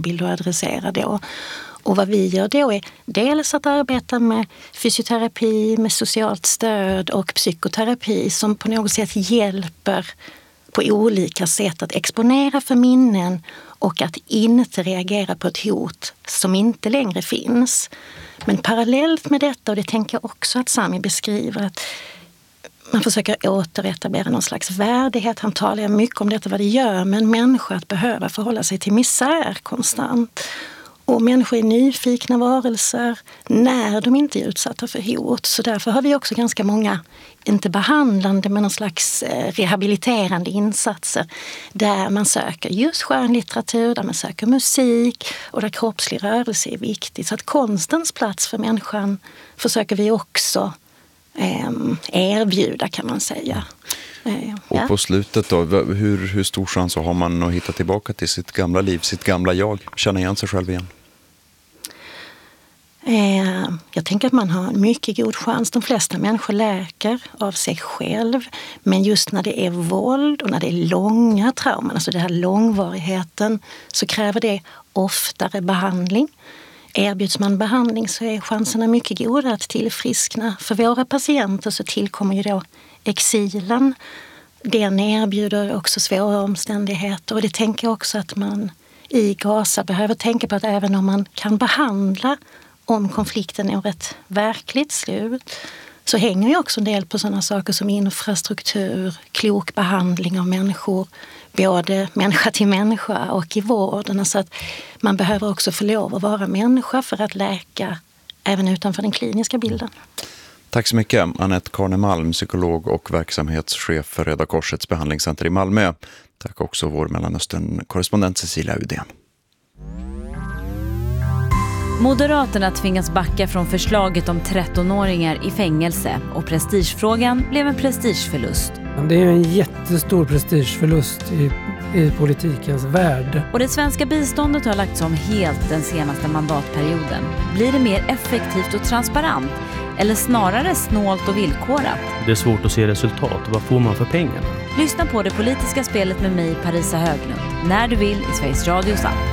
vill du adressera då? Och vad vi gör då är dels att arbeta med fysioterapi, med socialt stöd och psykoterapi som på något sätt hjälper på olika sätt att exponera för minnen och att inte reagera på ett hot som inte längre finns. Men parallellt med detta, och det tänker jag också att Sami beskriver, att man försöker återetablera någon slags värdighet. Han talar mycket om detta, vad det gör med en människa att behöva förhålla sig till misär konstant. Och människor är nyfikna varelser när de inte är utsatta för hot. Så därför har vi också ganska många, inte behandlande men någon slags rehabiliterande insatser där man söker just skönlitteratur, där man söker musik och där kroppslig rörelse är viktigt. Så att konstens plats för människan försöker vi också erbjuda, kan man säga. Och på slutet då, hur stor chans har man att hitta tillbaka till sitt gamla liv, sitt gamla jag, känna igen sig själv igen? Jag tänker att man har en mycket god chans. De flesta människor läker av sig själv. Men just när det är våld och när det är långa trauman, alltså den här långvarigheten, så kräver det oftare behandling. Erbjuds man behandling så är chanserna mycket goda att tillfriskna. För våra patienter så tillkommer ju då exilen. Den erbjuder också svåra omständigheter. Och det tänker jag också att man i Gaza behöver tänka på, att även om man kan behandla om konflikten når ett verkligt slut, så hänger ju också en del på sådana saker som infrastruktur, klok behandling av människor, både människa till människa och i vården. Så att man behöver också få lov att vara människa för att läka även utanför den kliniska bilden. Tack så mycket, Anette Karnemalm, psykolog och verksamhetschef för Röda Korsets behandlingscenter i Malmö. Tack också vår Mellanöstern-korrespondent Cecilia Udén. Moderaterna tvingas backa från förslaget om 13-åringar i fängelse och prestigefrågan blev en prestigeförlust. Det är en jättestor prestigeförlust i politikens värld. Och det svenska biståndet har lagts om helt den senaste mandatperioden. Blir det mer effektivt och transparent eller snarare snålt och villkorat? Det är svårt att se resultat. Vad får man för pengarna? Lyssna på Det politiska spelet med mig, Parisa Höglund, när du vill i Sveriges Radios app.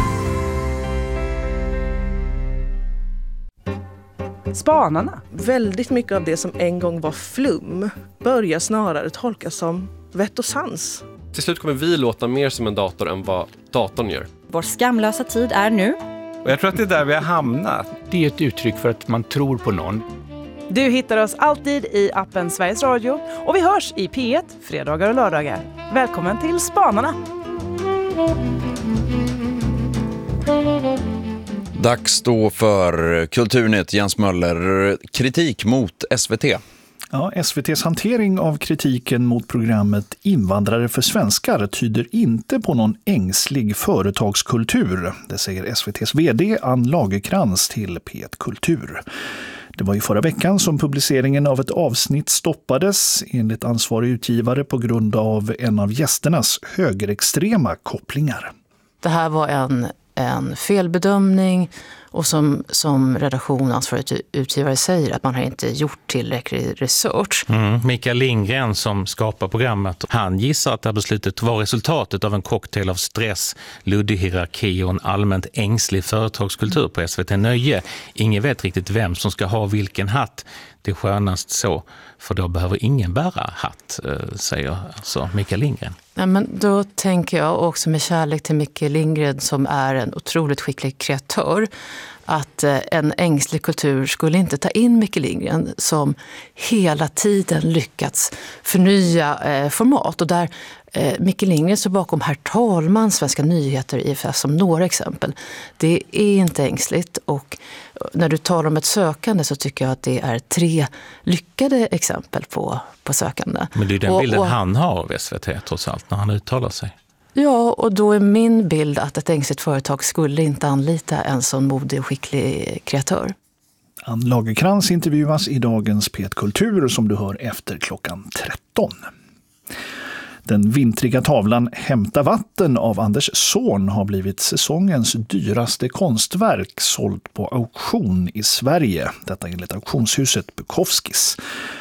Spanarna. Väldigt mycket av det som en gång var flum börjar snarare tolkas som vett och sans. Till slut kommer vi låta mer som en dator än vad datorn gör. Vår skamlösa tid är nu. Och jag tror att det är där vi har hamnat. Det är ett uttryck för att man tror på någon. Du hittar oss alltid i appen Sveriges Radio och vi hörs i P1 fredagar och lördagar. Välkommen till Spanarna! Dags då för Kulturnytt. Jens Möller, kritik mot SVT. Ja, SVT:s hantering av kritiken mot programmet Invandrare för svenskar tyder inte på någon ängslig företagskultur. Det säger SVT:s vd Ann Lagerkrans till P1 Kultur. Det var i förra veckan som publiceringen av ett avsnitt stoppades enligt ansvarig utgivare på grund av en av gästernas högerextrema kopplingar. Det här var en felbedömning och som redaktion ansvarig utgivare säger att man har inte gjort tillräcklig research. Mikael Lindgren som skapar programmet, han gissar att det här beslutet var resultatet av en cocktail av stress, luddig hierarki och en allmänt ängslig företagskultur på SVT Nöje. Ingen vet riktigt vem som ska ha vilken hatt. Det är skönast så, för då behöver ingen bära hatt, säger alltså Mikael Lindgren. Ja, men då tänker jag också med kärlek till Mikael Lindgren som är en otroligt skicklig kreatör att en ängslig kultur skulle inte ta in Mikael Lindgren som hela tiden lyckats förnya format. Och där Mikael Lindgren står bakom Herr talman, Svenska nyheter, IFS som några exempel. Det är inte ängsligt och när du talar om ett sökande så tycker jag att det är 3 lyckade exempel på sökande. Men det är den bilden han har av SVT trots allt när han uttalar sig. Ja, och då är min bild att ett ängsligt företag skulle inte anlita en sån modig och skicklig kreatör. Ann Lagerkrans intervjuas i dagens P1 Kultur som du hör efter klockan 13. Den vintriga tavlan Hämta vatten av Anders Zorn har blivit säsongens dyraste konstverk sålt på auktion i Sverige. Detta enligt auktionshuset Bukowskis.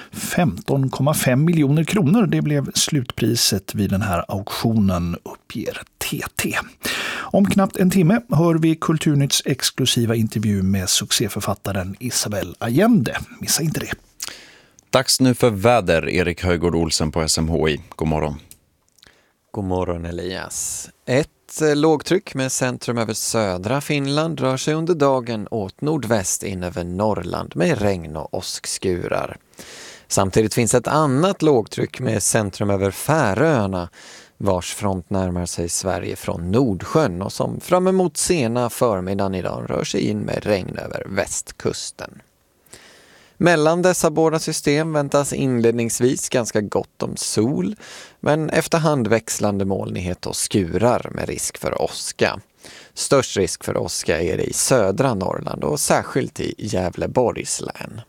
15,5 miljoner kronor, det blev slutpriset vid den här auktionen, uppger TT. Om knappt en timme hör vi Kulturnytts exklusiva intervju med succéförfattaren Isabel Allende. Missa inte det. Dags nu för väder. Erik Höjgård Olsen på SMHI. God morgon. God morgon Elias. Ett lågtryck med centrum över södra Finland rör sig under dagen åt nordväst in över Norrland med regn och åskskurar. Samtidigt finns ett annat lågtryck med centrum över Färöarna vars front närmar sig Sverige från Nordsjön och som fram emot sena förmiddagen idag rör sig in med regn över västkusten. Mellan dessa båda system väntas inledningsvis ganska gott om sol, men efterhand växlande molnighet och skurar med risk för åska. Störst risk för åska är det i södra Norrland och särskilt i Gävleborgs län.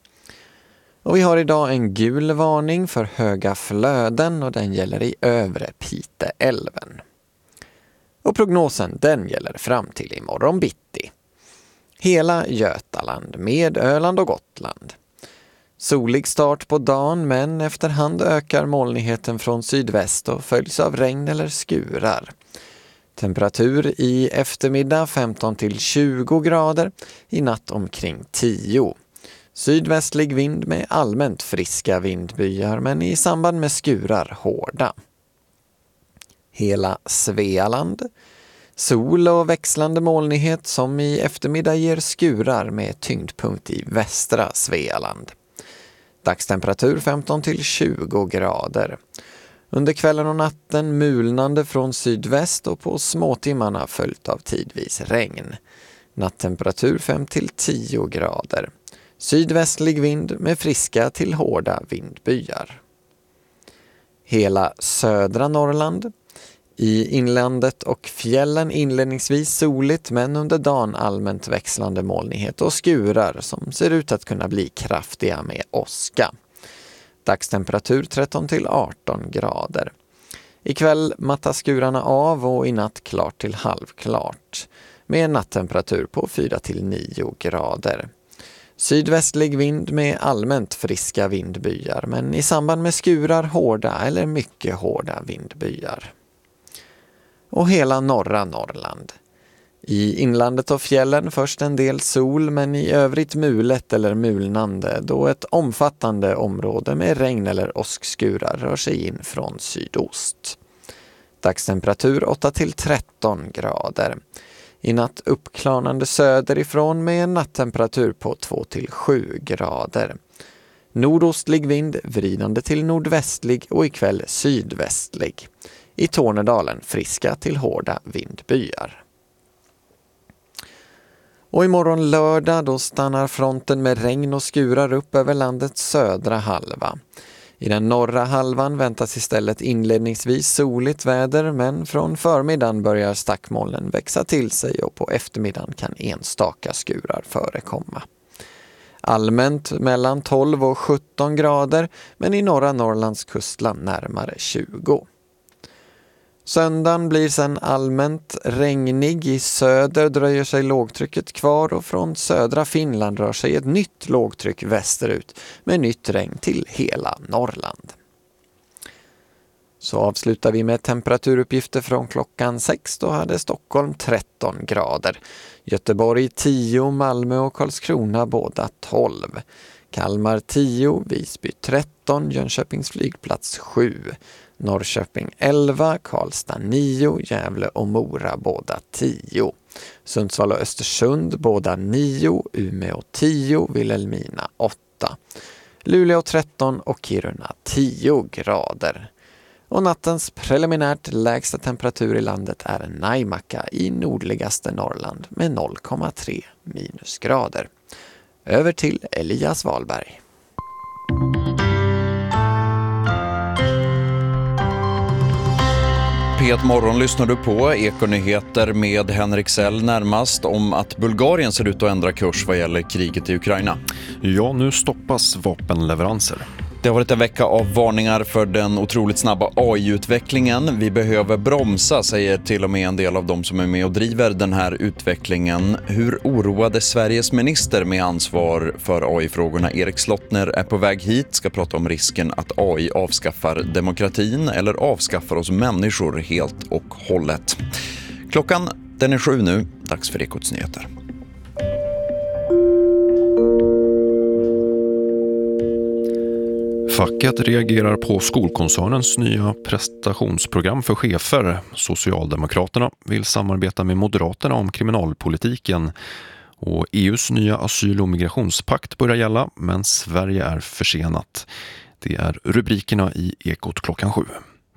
Och vi har idag en gul varning för höga flöden och den gäller i övre Piteälven. Och prognosen den gäller fram till imorgon bitti. Hela Götaland med Öland och Gotland. Solig start på dagen men efterhand ökar molnigheten från sydväst och följs av regn eller skurar. Temperatur i eftermiddag 15 till 20 grader, i natt omkring 10. Sydvästlig vind med allmänt friska vindbyar men i samband med skurar hårda. Hela Svealand. Sol och växlande molnighet som i eftermiddag ger skurar med tyngdpunkt i västra Svealand. Dagstemperatur 15 till 20 grader. Under kvällen och natten mulnande från sydväst och på småtimmarna följt av tidvis regn. Nattemperatur 5 till 10 grader. Sydvästlig vind med friska till hårda vindbyar. Hela södra Norrland. I inlandet och fjällen inledningsvis soligt men under dagen allmänt växlande molnighet och skurar som ser ut att kunna bli kraftiga med åska. Dagstemperatur 13 till 18 grader. Ikväll mattar skurarna av och i natt klart till halvklart med en nattemperatur på 4 till 9 grader. Sydvästlig vind med allmänt friska vindbyar men i samband med skurar hårda eller mycket hårda vindbyar. Och hela norra Norrland. I inlandet och fjällen först en del sol men i övrigt mulet eller mulnande då ett omfattande område med regn eller åskskurar rör sig in från sydost. Dagstemperatur 8 till 13 grader. I natt uppklarnande söderifrån med en nattemperatur på 2 till 7 grader. Nordostlig vind vridande till nordvästlig och ikväll sydvästlig. I Tornedalen friska till hårda vindbyar. Och imorgon lördag då stannar fronten med regn och skurar upp över landets södra halva. I den norra halvan väntas istället inledningsvis soligt väder men från förmiddagen börjar stackmolnen växa till sig och på eftermiddagen kan enstaka skurar förekomma. Allmänt mellan 12 och 17 grader men i norra Norrlands kustland närmare 20. Söndagen blir sedan allmänt regnig. I söder dröjer sig lågtrycket kvar och från södra Finland rör sig ett nytt lågtryck västerut med nytt regn till hela Norrland. Så avslutar vi med temperaturuppgifter från klockan 6. Då hade Stockholm 13 grader. Göteborg 10, Malmö och Karlskrona båda 12. Kalmar 10, Visby 13, Jönköpings flygplats 7. Norrköping 11, Karlstad 9, Gävle och Mora båda 10. Sundsvall och Östersund båda 9, Umeå 10, Vilhelmina 8. Luleå 13 och Kiruna 10 grader. Och nattens preliminärt lägsta temperatur i landet är Naimakka i nordligaste Norrland med 0,3 minusgrader. Över till Elias Wahlberg. P1 Morgon lyssnar du på. Ekonyheter med Henrik Sell närmast om att Bulgarien ser ut att ändra kurs vad gäller kriget i Ukraina. Ja, nu stoppas vapenleveranser. Det har varit en vecka av varningar för den otroligt snabba AI-utvecklingen. Vi behöver bromsa, säger till och med en del av de som är med och driver den här utvecklingen. Hur oroade Sveriges minister med ansvar för AI-frågorna Erik Slottner är på väg hit, ska prata om risken att AI avskaffar demokratin eller avskaffar oss människor helt och hållet. Klockan den är 7 nu, dags för Ekots nyheter. Facket reagerar på skolkoncernens nya prestationsprogram för chefer. Socialdemokraterna vill samarbeta med Moderaterna om kriminalpolitiken. Och EUs nya asyl- och migrationspakt börjar gälla, men Sverige är försenat. Det är rubrikerna i Ekot klockan 7.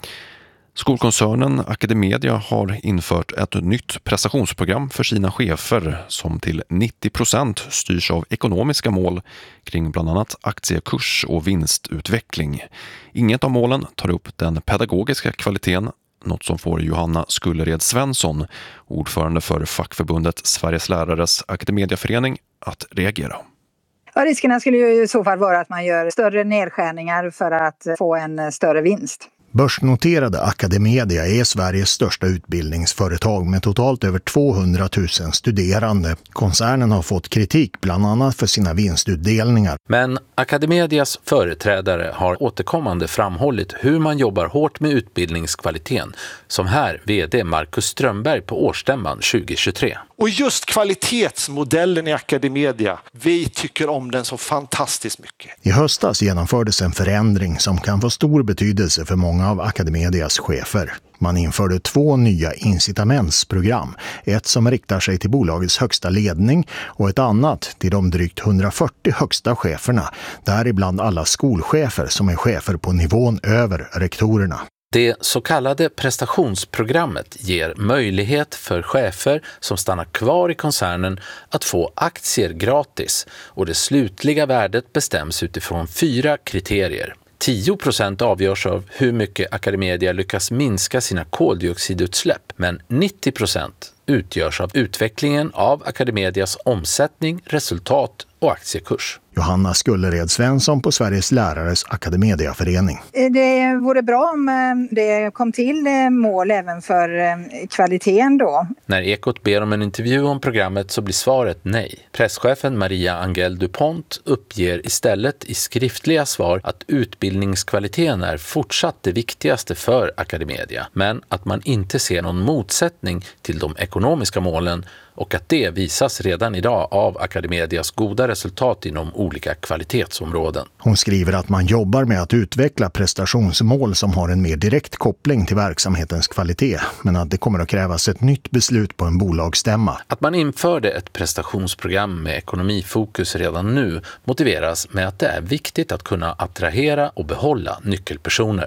Skolkoncernen Academedia har infört ett nytt prestationsprogram för sina chefer som till 90% styrs av ekonomiska mål kring bland annat aktiekurs och vinstutveckling. Inget av målen tar upp den pedagogiska kvaliteten, något som får Johanna Skullered Svensson, ordförande för fackförbundet Sveriges lärares Academediaförening, att reagera. Ja, riskerna skulle ju i så fall vara att man gör större nedskärningar för att få en större vinst. Börsnoterade Academedia är Sveriges största utbildningsföretag med totalt över 200 000 studerande. Koncernen har fått kritik bland annat för sina vinstutdelningar. Men Academedias företrädare har återkommande framhållit hur man jobbar hårt med utbildningskvaliteten, som här vd Marcus Strömberg på årsstämman 2023. Och just kvalitetsmodellen i Academedia, vi tycker om den så fantastiskt mycket. I höstas genomfördes en förändring som kan få stor betydelse för många av Academedias chefer. Man införde 2 nya incitamentsprogram. Ett som riktar sig till bolagets högsta ledning och ett annat till de drygt 140 högsta cheferna. Däribland alla skolchefer som är chefer på nivån över rektorerna. Det så kallade prestationsprogrammet ger möjlighet för chefer som stannar kvar i koncernen att få aktier gratis, och det slutliga värdet bestäms utifrån 4 kriterier. 10% avgörs av hur mycket Academedia lyckas minska sina koldioxidutsläpp, men 90% utgörs av utvecklingen av Academedias omsättning, resultat och aktiekurs. Johanna Skullered Svensson på Sveriges lärares Academediaförening. Det vore bra om det kom till mål även för kvaliteten då. När Ekot ber om en intervju om programmet så blir svaret nej. Presschefen Maria Angel Dupont uppger istället i skriftliga svar att utbildningskvaliteten är fortsatt det viktigaste för Academedia, men att man inte ser någon motsättning till de ekonomiska målen och att det visas redan idag av Academedias goda resultat inom olika kvalitetsområden. Hon skriver att man jobbar med att utveckla prestationsmål som har en mer direkt koppling till verksamhetens kvalitet, men att det kommer att krävas ett nytt beslut på en bolagsstämma. Att man införde ett prestationsprogram med ekonomifokus redan nu motiveras med att det är viktigt att kunna attrahera och behålla nyckelpersoner.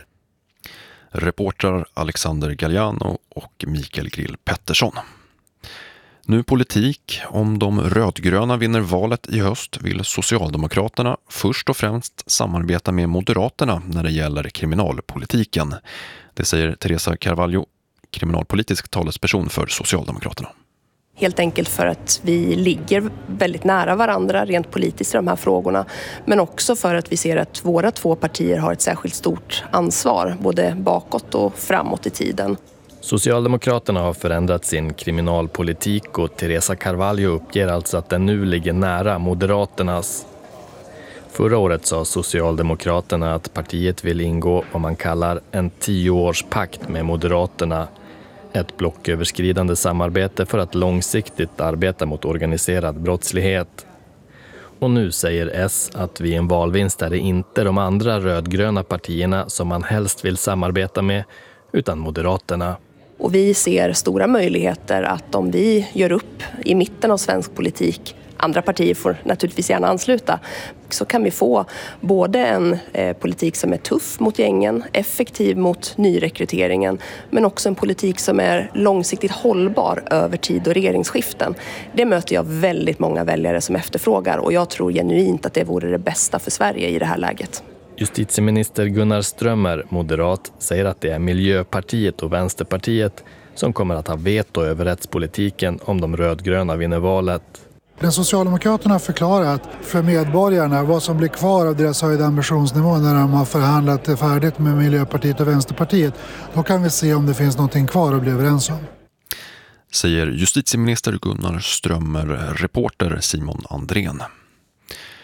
Reportrar Alexander Galliano och Mikael Grill Pettersson. Nu politik. Om de rödgröna vinner valet i höst vill Socialdemokraterna först och främst samarbeta med Moderaterna när det gäller kriminalpolitiken. Det säger Teresa Carvalho, kriminalpolitisk talesperson för Socialdemokraterna. Helt enkelt för att vi ligger väldigt nära varandra rent politiskt i de här frågorna. Men också för att vi ser att våra 2 partier har ett särskilt stort ansvar, både bakåt och framåt i tiden. Socialdemokraterna har förändrat sin kriminalpolitik och Teresa Carvalho uppger alltså att den nu ligger nära Moderaternas. Förra året sa Socialdemokraterna att partiet vill ingå vad man kallar en 10-årspakt med Moderaterna. Ett blocköverskridande samarbete för att långsiktigt arbeta mot organiserad brottslighet. Och nu säger S att vid en valvinst är det inte de andra rödgröna partierna som man helst vill samarbeta med, utan Moderaterna. Och vi ser stora möjligheter att om vi gör upp i mitten av svensk politik, andra partier får naturligtvis gärna ansluta, så kan vi få både en politik som är tuff mot gängen, effektiv mot nyrekryteringen, men också en politik som är långsiktigt hållbar över tid och regeringsskiften. Det möter jag väldigt många väljare som efterfrågar, och jag tror genuint att det vore det bästa för Sverige i det här läget. Justitieminister Gunnar Strömmer, moderat, säger att det är Miljöpartiet och Vänsterpartiet som kommer att ha veto över rättspolitiken om de rödgröna vinner valet. Den Socialdemokraterna har förklarat för medborgarna vad som blir kvar av deras höjda ambitionsnivå när de har förhandlat färdigt med Miljöpartiet och Vänsterpartiet. Då kan vi se om det finns någonting kvar att bli överens om. Säger justitieminister Gunnar Strömmer, reporter Simon Andrén.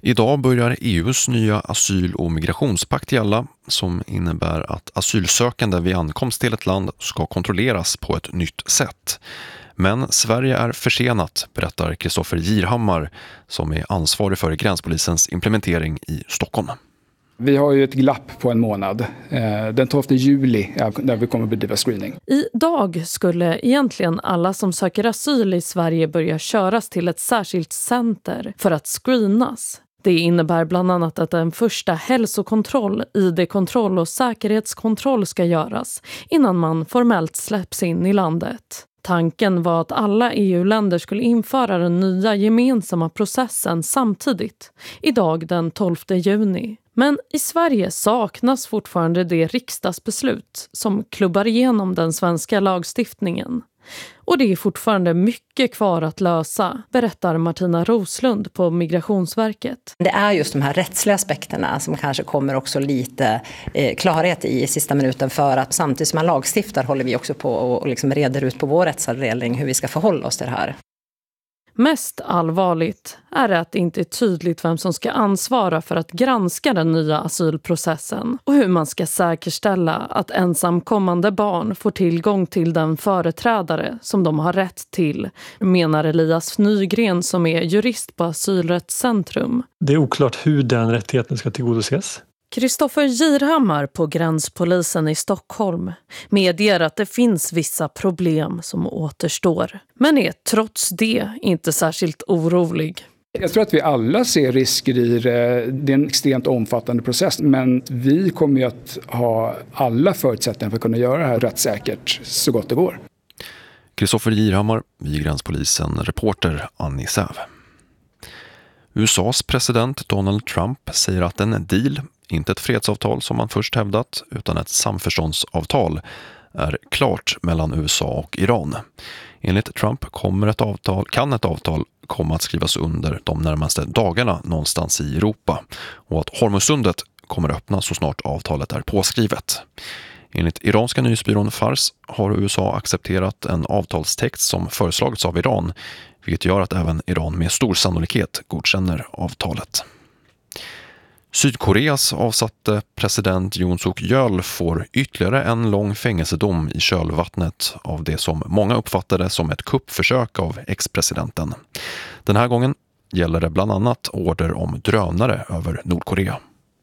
Idag börjar EUs nya asyl- och migrationspakt gälla som innebär att asylsökande vid ankomst till ett land ska kontrolleras på ett nytt sätt. Men Sverige är försenat, berättar Kristoffer Girhammar som är ansvarig för gränspolisens implementering i Stockholm. Vi har ju ett glapp på en månad. Den 12 juli där vi kommer bedriva screening. Idag skulle egentligen alla som söker asyl i Sverige börja köras till ett särskilt center för att screenas. Det innebär bland annat att en första hälsokontroll, ID-kontroll och säkerhetskontroll ska göras innan man formellt släpps in i landet. Tanken var att alla EU-länder skulle införa den nya gemensamma processen samtidigt, idag den 12 juni. Men i Sverige saknas fortfarande det riksdagsbeslut som klubbar igenom den svenska lagstiftningen. Och det är fortfarande mycket kvar att lösa, berättar Martina Roslund på Migrationsverket. Det är just de här rättsliga aspekterna som kanske kommer också lite klarhet i sista minuten, för att samtidigt som man lagstiftar håller vi också på och liksom reder ut på vår rättsavdelning hur vi ska förhålla oss till det här. Mest allvarligt är att det inte är tydligt vem som ska ansvara för att granska den nya asylprocessen och hur man ska säkerställa att ensamkommande barn får tillgång till den företrädare som de har rätt till, menar Elias Nygren som är jurist på Asylrättscentrum. Det är oklart hur den rättigheten ska tillgodoses. Kristoffer Girhammar på gränspolisen i Stockholm medger att det finns vissa problem som återstår, men är trots det inte särskilt orolig. Jag tror att vi alla ser risker i det. Det är en extremt omfattande process, men vi kommer ju att ha alla förutsättningar för att kunna göra det här rättssäkert så gott det går. Kristoffer Girhammar vid gränspolisen, reporter Annie Säv. USAs president Donald Trump säger att en deal, inte ett fredsavtal som man först hävdat, utan ett samförståndsavtal, är klart mellan USA och Iran. Enligt Trump kan ett avtal komma att skrivas under de närmaste dagarna någonstans i Europa, och att Hormuzsundet kommer öppnas så snart avtalet är påskrivet. Enligt iranska nyhetsbyrån Fars har USA accepterat en avtalstext som föreslagits av Iran, vilket gör att även Iran med stor sannolikhet godkänner avtalet. Sydkoreas avsatte president Yoon Suk-yeol får ytterligare en lång fängelsedom i kölvattnet av det som många uppfattade som ett kuppförsök av ex-presidenten. Den här gången gäller det bland annat order om drönare över Nordkorea.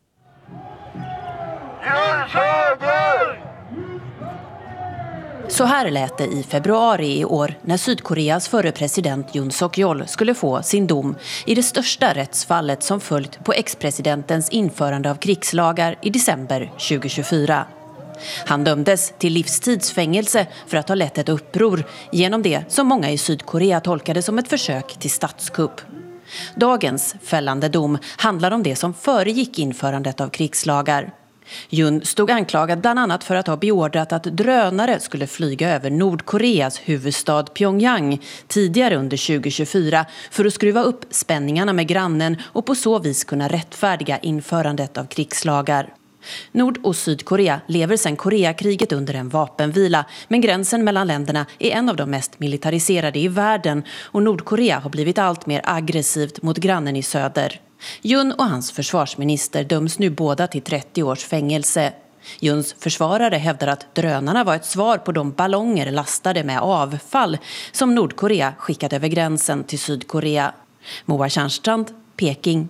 Så här lät det i februari i år när Sydkoreas förre president Yoon Suk-yeol skulle få sin dom i det största rättsfallet som följt på ex-presidentens införande av krigslagar i december 2024. Han dömdes till livstidsfängelse för att ha lett ett uppror genom det som många i Sydkorea tolkade som ett försök till statskupp. Dagens fällande dom handlar om det som föregick införandet av krigslagar. Yoon stod anklagad bland annat för att ha beordrat att drönare skulle flyga över Nordkoreas huvudstad Pyongyang tidigare under 2024 för att skruva upp spänningarna med grannen och på så vis kunna rättfärdiga införandet av krigslagar. Nord- och Sydkorea lever sedan Koreakriget under en vapenvila, men gränsen mellan länderna är en av de mest militariserade i världen och Nordkorea har blivit allt mer aggressivt mot grannen i söder. Yoon och hans försvarsminister döms nu båda till 30 års fängelse. Yoons försvarare hävdar att drönarna var ett svar på de ballonger lastade med avfall som Nordkorea skickat över gränsen till Sydkorea. Moa Tjärnstrand, Peking.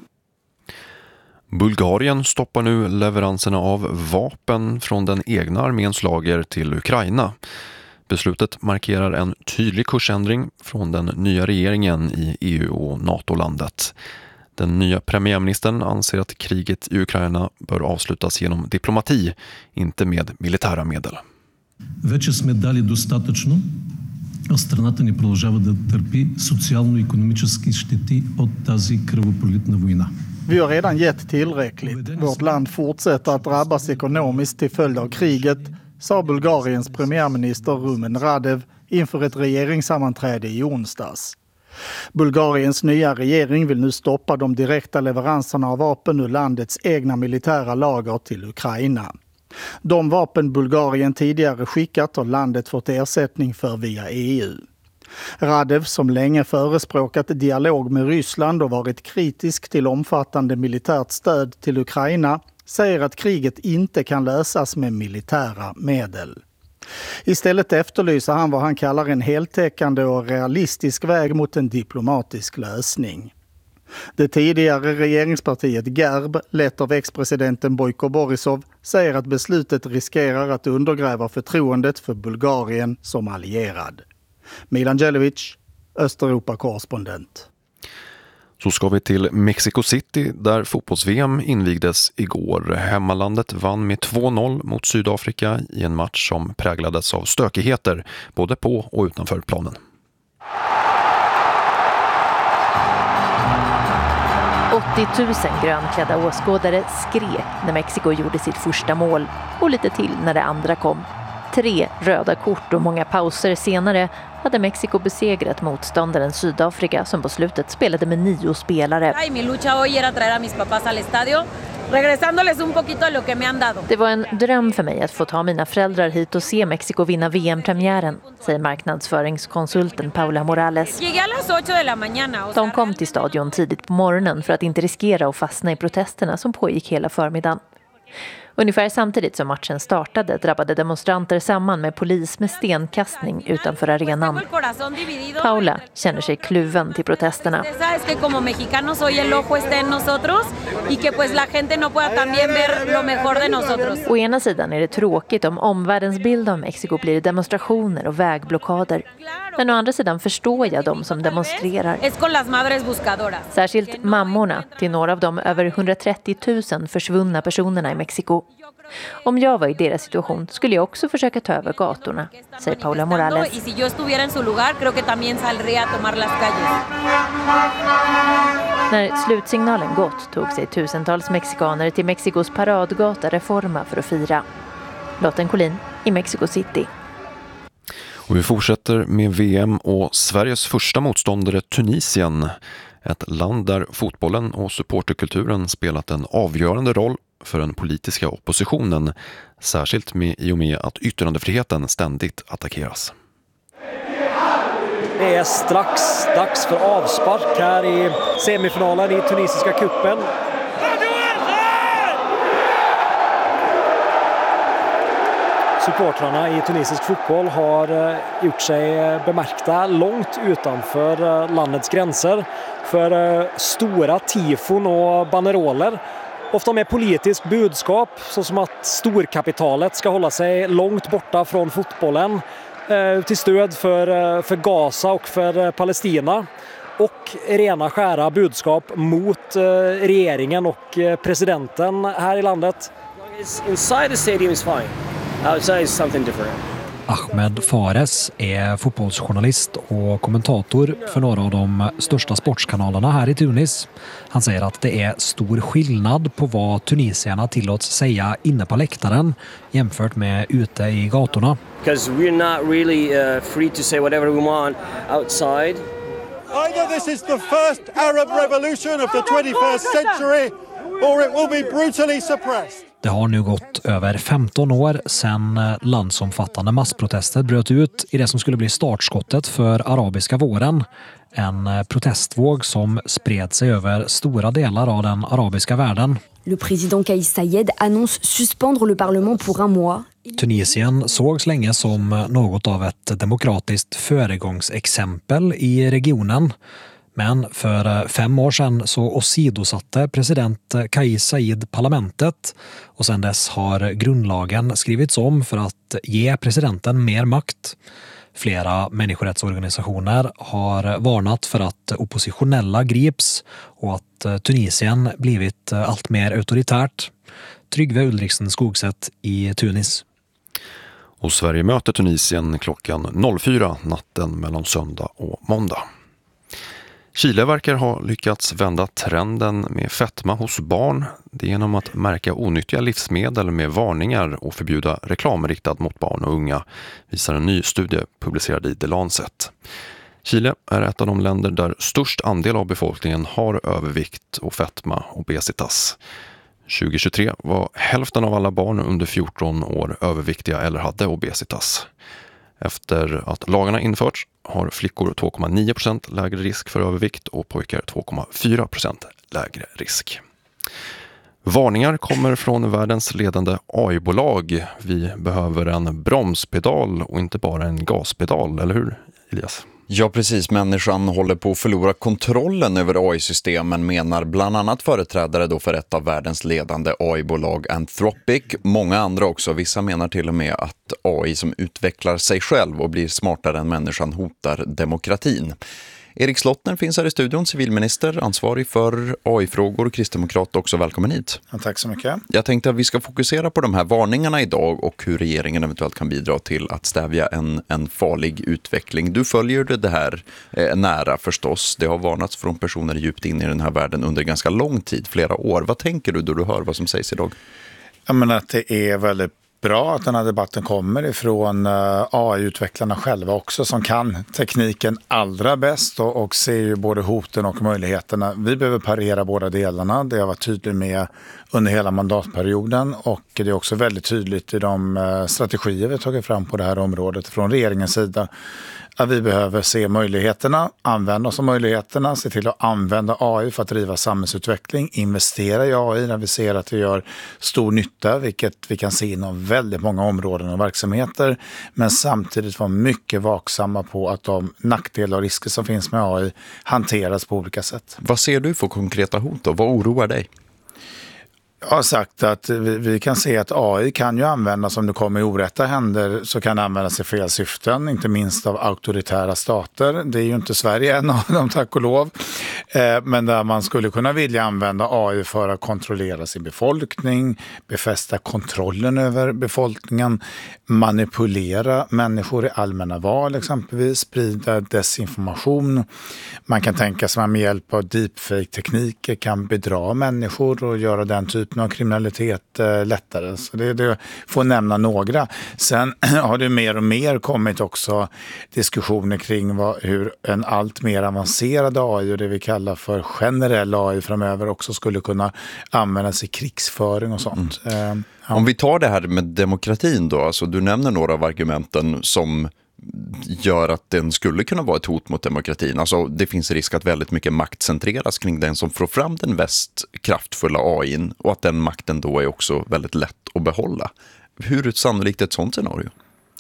Bulgarien stoppar nu leveranserna av vapen från den egna arméns lager till Ukraina. Beslutet markerar en tydlig kursändring från den nya regeringen i EU- och NATO-landet. Den nya premiärministern anser att kriget i Ukraina bör avslutas genom diplomati, inte med militära medel. Вече сме дали достатъчно, а страната ни продължава да търпи социално-икономически щети от тази кръвопролитна война. Vi har redan gett tillräckligt. Vårt land fortsätter att drabbas ekonomiskt till följd av kriget, sa Bulgariens premiärminister Rumen Radev inför ett regeringssammanträde i onsdags. Bulgariens nya regering vill nu stoppa de direkta leveranserna av vapen ur landets egna militära lager till Ukraina. De vapen Bulgarien tidigare skickat har landet fått ersättning för via EU. Radev, som länge förespråkat dialog med Ryssland och varit kritisk till omfattande militärt stöd till Ukraina, säger att kriget inte kan lösas med militära medel. Istället efterlyser han vad han kallar en heltäckande och realistisk väg mot en diplomatisk lösning. Det tidigare regeringspartiet GERB, lett av ex-presidenten Bojko Borisov, säger att beslutet riskerar att undergräva förtroendet för Bulgarien som allierad. Milan Djelevic, Östeuropa-korrespondent. Så ska vi till Mexico City där fotbolls-VM invigdes igår. Hemmalandet vann med 2-0 mot Sydafrika i en match som präglades av stökigheter både på och utanför planen. 80 000 grönklädda åskådare skrek när Mexiko gjorde sitt första mål och lite till när det andra kom. 3 röda kort och många pauser senare hade Mexiko besegrat motståndaren Sydafrika som på slutet spelade med 9 spelare. Det var en dröm för mig att få ta mina föräldrar hit och se Mexiko vinna VM-premiären, säger marknadsföringskonsulten Paula Morales. De kom till stadion tidigt på morgonen för att inte riskera att fastna i protesterna som pågick hela förmiddagen. Ungefär samtidigt som matchen startade drabbade demonstranter samman med polis med stenkastning utanför arenan. Paula känner sig kluven till protesterna. Å ena sidan är det tråkigt om omvärldens bild av Mexiko blir demonstrationer och vägblockader. Men å andra sidan förstår jag dem som demonstrerar. Särskilt mammorna till några av de över 130 000 försvunna personerna i Mexiko. Om jag var i deras situation skulle jag också försöka ta över gatorna, säger Paula Morales. När slutsignalen gått tog sig tusentals mexikaner till Mexikos paradgata Reforma för att fira. Lotten Collin i Mexico City. Och vi fortsätter med VM och Sveriges första motståndare Tunisien. Ett land där fotbollen och supporterkulturen spelat en avgörande roll för den politiska oppositionen, särskilt i och med att yttrandefriheten ständigt attackeras. Det är strax dags för avspark här i semifinalen i tunisiska kuppen. Supportrarna i tunisisk fotboll har gjort sig bemärkta långt utanför landets gränser för stora tifon och banderoler. Ofta med politiskt budskap, så som att storkapitalet ska hålla sig långt borta från fotbollen till stöd för Gaza och för Palestina. Och rena skära budskap mot regeringen och presidenten här i landet. Inside the stadium is fine. Outside is something different. Ahmed Fares är fotbollsjournalist och kommentator för några av de största sportskanalerna här i Tunis. Han säger att det är stor skillnad på vad tunisierna tillåts säga inne på läktaren jämfört med ute i gatorna. Because we're not really free to say whatever we want outside. Either this is the first Arab revolution of the 21st century or it will be brutally suppressed. Det har nu gått över 15 år sedan landsomfattande massprotester bröt ut i det som skulle bli startskottet för arabiska våren. En protestvåg som spred sig över stora delar av den arabiska världen. Le président Kais Saied annonce suspendre le parlement pour un mois. Tunisien sågs länge som något av ett demokratiskt föregångsexempel i regionen. Men för 5 år sedan så åsidosatte president Kais Saied parlamentet och sedan dess har grundlagen skrivits om för att ge presidenten mer makt. Flera människorättsorganisationer har varnat för att oppositionella grips och att Tunisien blivit allt mer auktoritärt. Trygve Ulriksen Skogset i Tunis. Och Sverige möter Tunisien klockan 04 natten mellan söndag och måndag. Chile verkar ha lyckats vända trenden med fetma hos barn. Det är genom att märka onyttiga livsmedel med varningar och förbjuda reklam riktad mot barn och unga, visar en ny studie publicerad i The Lancet. Chile är ett av de länder där störst andel av befolkningen har övervikt och fetma, obesitas. 2023 var hälften av alla barn under 14 år överviktiga eller hade obesitas. Efter att lagarna införts har flickor 2,9% lägre risk för övervikt och pojkar 2,4% lägre risk. Varningar kommer från världens ledande AI-bolag. Vi behöver en bromspedal och inte bara en gaspedal, eller hur, Elias? Ja, precis. Människan håller på att förlora kontrollen över AI-systemen, menar bland annat företrädare då för ett av världens ledande AI-bolag, Anthropic. Många andra också. Vissa menar till och med att AI som utvecklar sig själv och blir smartare än människan hotar demokratin. Erik Slottner finns här i studion, civilminister, ansvarig för AI-frågor och kristdemokrat också. Välkommen hit. Ja, tack så mycket. Jag tänkte att vi ska fokusera på de här varningarna idag och hur regeringen eventuellt kan bidra till att stävja en farlig utveckling. Du följer det här nära förstås. Det har varnats från personer djupt in i den här världen under ganska lång tid, flera år. Vad tänker du då du hör vad som sägs idag? Jag menar att det är väldigt bra att den här debatten kommer ifrån AI-utvecklarna själva också, som kan tekniken allra bäst och ser ju både hoten och möjligheterna. Vi behöver parera båda delarna. Det har varit tydligt med under hela mandatperioden och det är också väldigt tydligt i de strategier vi har tagit fram på det här området från regeringens sida. Att vi behöver se möjligheterna, använda oss av möjligheterna, se till att använda AI för att driva samhällsutveckling, investera i AI när vi ser att det gör stor nytta, vilket vi kan se inom väldigt många områden och verksamheter, men samtidigt vara mycket vaksamma på att de nackdelar och risker som finns med AI hanteras på olika sätt. Vad ser du för konkreta hot då? Vad oroar dig? Jag har sagt att vi kan se att AI kan ju användas, om det kommer i orätta händer så kan det användas i fel syften, inte minst av auktoritära stater. Det är ju inte Sverige en av dem, tack och lov. Men där man skulle kunna vilja använda AI för att kontrollera sin befolkning, befästa kontrollen över befolkningen, manipulera människor i allmänna val exempelvis, sprida desinformation. Man kan tänka sig att med hjälp av deepfake-tekniker kan bedra människor och göra den typen av kriminalitet lättare. Så det får nämna några. Sen har det mer och mer kommit också diskussioner kring hur en allt mer avancerad AI och det vi kallar för generell AI framöver också skulle kunna användas i krigsföring och sånt. Om vi tar det här med demokratin då, alltså du nämner några av argumenten som gör att den skulle kunna vara ett hot mot demokratin. Alltså det finns risk att väldigt mycket makt centreras kring den som får fram den mest kraftfulla AI:n och att den makten då är också väldigt lätt att behålla. Hur sannolikt är ett sånt scenario?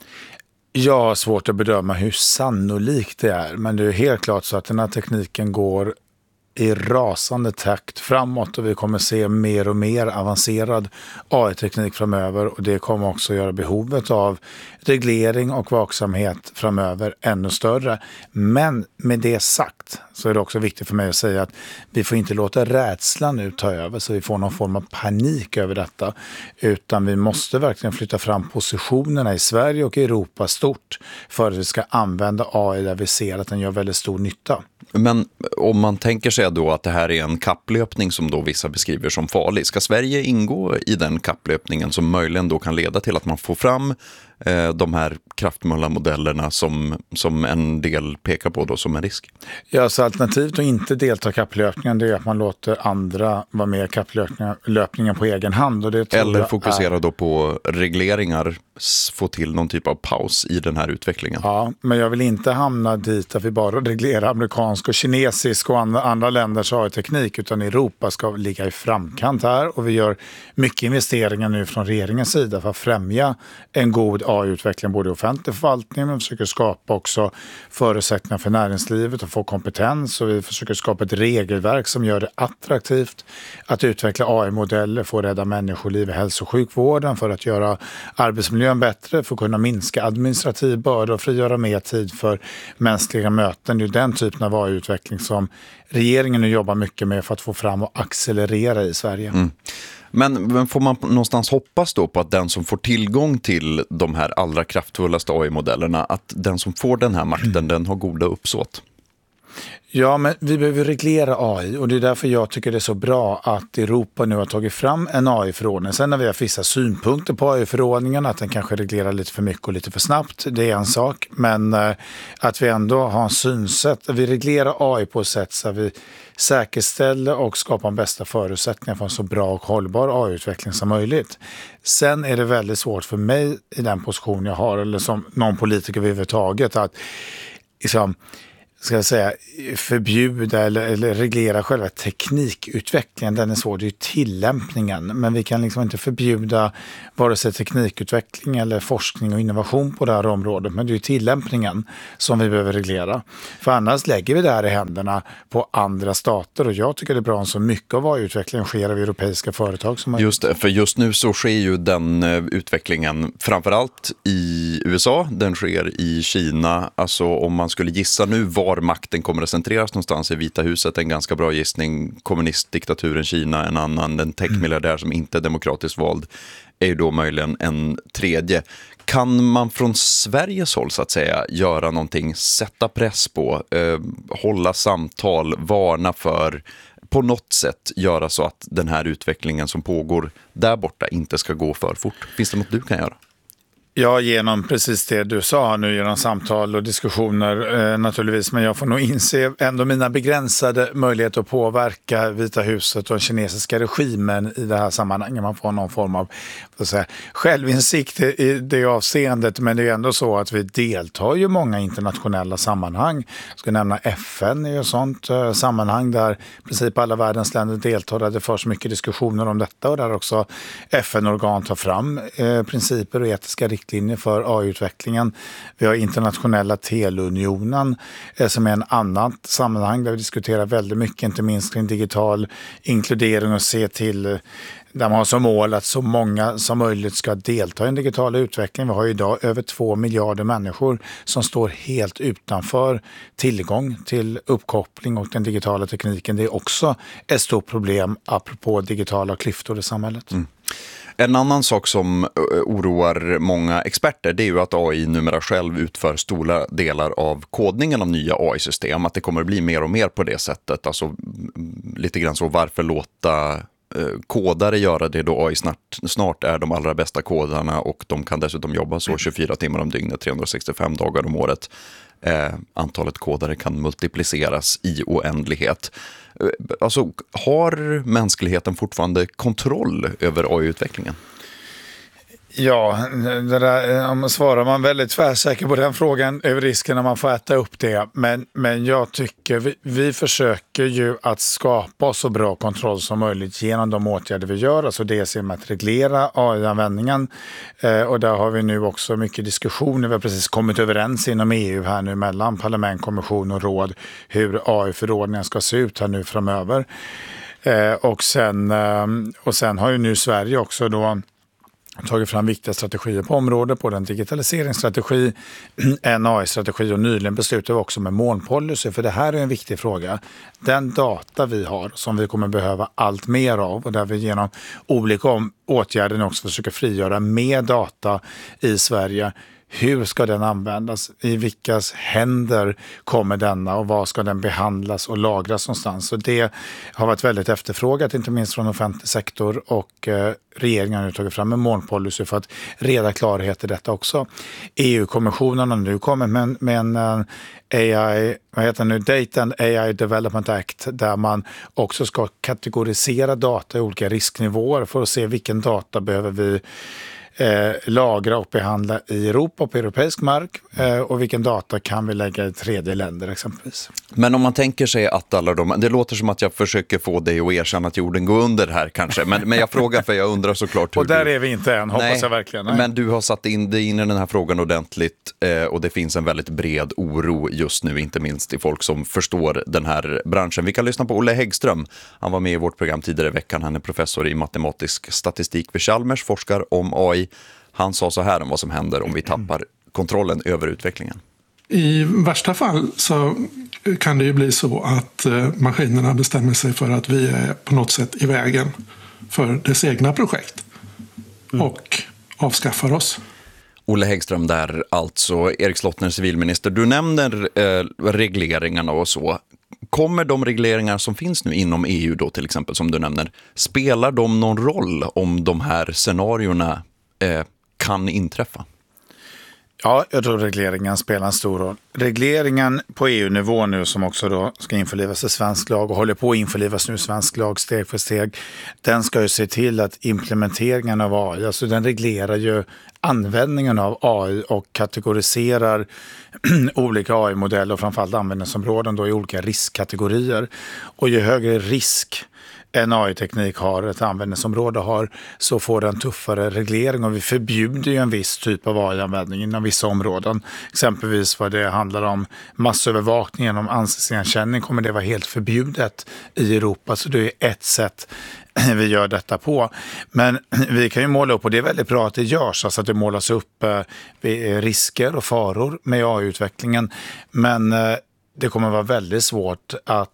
Jag har svårt att bedöma hur sannolikt det är, men det är helt klart så att den här tekniken går i rasande takt framåt och vi kommer se mer och mer avancerad AI-teknik framöver och det kommer också göra behovet av reglering och vaksamhet framöver ännu större. Men med det sagt så är det också viktigt för mig att säga att vi får inte låta rädslan nu ta över så vi får någon form av panik över detta, utan vi måste verkligen flytta fram positionerna i Sverige och Europa stort för att vi ska använda AI där vi ser att den gör väldigt stor nytta. Men om man tänker sig då att det här är en kapplöpning som då vissa beskriver som farlig, ska Sverige ingå i den kapplöpningen som möjligen då kan leda till att man får fram de här kraftfulla modellerna som en del pekar på då som en risk? Ja, så alternativet att inte delta i kapplöpningen det är att man låter andra vara med i kapplöpningen på egen hand. Och det eller fokusera då på regleringar, få till någon typ av paus i den här utvecklingen. Ja, men jag vill inte hamna dit att vi bara reglerar amerikansk och kinesisk och andra länders AI-teknik, utan Europa ska ligga i framkant här och vi gör mycket investeringar nu från regeringens sida för att främja en god AI-utveckling både i offentlig förvaltning, men försöker skapa också förutsättningar för näringslivet att få kompetens och vi försöker skapa ett regelverk som gör det attraktivt att utveckla AI-modeller för att rädda människoliv i hälso- och sjukvården, för att göra arbetsmiljön bättre, för att kunna minska administrativ börda och frigöra mer tid för mänskliga möten. Det är den typen av AI-utveckling som regeringen nu jobbar mycket med för att få fram och accelerera i Sverige. Mm. Men får man någonstans hoppas då på att den som får tillgång till de här allra kraftfullaste AI-modellerna, att den som får den här makten, den har goda uppsåt? Ja, men vi behöver reglera AI och det är därför jag tycker det är så bra att Europa nu har tagit fram en AI-förordning. Sen när vi har vissa synpunkter på AI-förordningen, att den kanske reglerar lite för mycket och lite för snabbt, det är en sak. Men att vi ändå har en synsätt, att vi reglerar AI på ett sätt så att vi säkerställer och skapar de bästa förutsättningar för en så bra och hållbar AI-utveckling som möjligt. Sen är det väldigt svårt för mig i den position jag har, eller som någon politiker överhuvudtaget, att liksom, ska jag säga, förbjuda eller reglera själva teknikutvecklingen. Den är svår, det är ju tillämpningen. Men vi kan liksom inte förbjuda vare sig teknikutveckling eller forskning och innovation på det här området. Men det är ju tillämpningen som vi behöver reglera. För annars lägger vi det här i händerna på andra stater. Och jag tycker det är bra om så mycket av AI-utvecklingen sker av europeiska företag som Just det, för just nu så sker ju den utvecklingen framförallt i USA. Den sker i Kina. Alltså om man skulle gissa nu var makten kommer att centreras någonstans i Vita huset, en ganska bra gissning. Kommunistdiktaturen Kina, en annan. Den techmiljardär som inte är demokratiskt vald är ju då möjligen en tredje. Kan man från Sveriges håll så att säga göra någonting, sätta press på, hålla samtal, varna för, på något sätt göra så att den här utvecklingen som pågår där borta inte ska gå för fort? Finns det något du kan göra? Ja, genom precis det du sa nu, genom samtal och diskussioner naturligtvis, men jag får nog inse ändå mina begränsade möjligheter att påverka Vita huset och den kinesiska regimen i det här sammanhanget. Man får någon form av självinsikt i det avseendet, men det är ändå så att vi deltar ju i många internationella sammanhang. Jag ska nämna FN är ju ett sånt sammanhang där i princip alla världens länder deltar, där det förs mycket diskussioner om detta och där också FN-organ tar fram principer och etiska riktlinjer för AI-utvecklingen. Vi har internationella teleunionen som är en annan sammanhang där vi diskuterar väldigt mycket, inte minst kring digital inkludering och se till där man har som mål att så många som möjligt ska delta i en digital utveckling. Vi har idag över 2 miljarder människor som står helt utanför tillgång till uppkoppling och den digitala tekniken. Det är också ett stort problem apropå digitala klyftor i samhället. Mm. En annan sak som oroar många experter, det är ju att AI numera själv utför stora delar av kodningen av nya AI-system. Att det kommer att bli mer och mer på det sättet. Alltså lite grann så, varför låta kodare göra det då AI snart är de allra bästa kodarna och de kan dessutom jobba så 24 timmar om dygnet, 365 dagar om året. Antalet kodare kan multipliceras i oändlighet. Alltså, har mänskligheten fortfarande kontroll över AI-utvecklingen? Ja, det där, om svarar man väldigt tvärsäker på den frågan över risken när man får äta upp det. Men jag tycker vi försöker ju att skapa så bra kontroll som möjligt genom de åtgärder vi gör. Alltså dels genom att reglera AI-användningen. Och där har vi nu också mycket diskussioner. Vi har precis kommit överens inom EU här nu mellan parlament, kommission och råd hur AI-förordningen ska se ut här nu framöver. Och sen har ju nu Sverige också då tagit fram viktiga strategier på området, på den digitaliseringsstrategi, en AI-strategi och nyligen beslutade vi också med molnpolicy, för det här är en viktig fråga. Den data vi har som vi kommer behöva allt mer av och där vi genom olika åtgärder också försöker frigöra mer data i Sverige. Hur ska den användas? I vilkas händer kommer denna och var ska den behandlas och lagras någonstans? Så det har varit väldigt efterfrågat, inte minst från offentlig sektor, och regeringen har nu tagit fram en molnpolicy för att reda klarhet i detta också. EU-kommissionen har nu kommit med en AI, Data and AI Development Act, där man också ska kategorisera data i olika risknivåer för att se vilken data behöver vi lagra och behandla i Europa på europeisk mark och vilken data kan vi lägga i tredje länder exempelvis. Men om man tänker sig att alla det låter som att jag försöker få dig att erkänna att jorden går under här kanske, men jag frågar för jag undrar såklart hur. Och där är vi inte än, hoppas jag verkligen. Nej. Men du har satt in dig in i den här frågan ordentligt och det finns en väldigt bred oro just nu, inte minst i folk som förstår den här branschen. Vi kan lyssna på Olle Häggström. Han var med i vårt program tidigare i veckan. Han är professor i matematisk statistik vid Chalmers, forskar om AI. Han sa så här om vad som händer om vi tappar kontrollen över utvecklingen. I värsta fall så kan det ju bli så att maskinerna bestämmer sig för att vi är på något sätt i vägen för dess egna projekt och avskaffar oss. Olle Häggström där, alltså. Erik Slottner, civilminister. Du nämner regleringarna och så. Kommer de regleringar som finns nu inom EU då till exempel som du nämner, spelar de någon roll om de här scenarierna kan inträffa? Ja, jag tror regleringen spelar en stor roll. Regleringen på EU-nivå nu som också då ska införlivas i svensk lag och håller på att införlivas nu i svensk lag steg för steg, den ska ju se till att implementeringen av AI, alltså den reglerar ju användningen av AI och kategoriserar olika AI-modeller och framförallt användningsområden då i olika riskkategorier. Och ju högre risk en AI-teknik har, ett användningsområde har, så får den tuffare reglering och vi förbjuder ju en viss typ av AI-användning inom vissa områden. Exempelvis vad det handlar om massövervakning genom ansiktsigenkänning kommer det vara helt förbjudet i Europa, så det är ett sätt vi gör detta på. Men vi kan ju måla upp, och det är väldigt bra att det görs, alltså att det målas upp risker och faror med AI-utvecklingen, men det kommer vara väldigt svårt att